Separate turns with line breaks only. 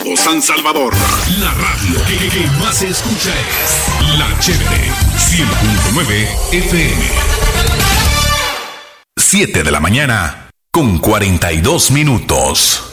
San Salvador. La radio que más se escucha es La Chévere 100.9 FM. 7 de la mañana con 42 minutos.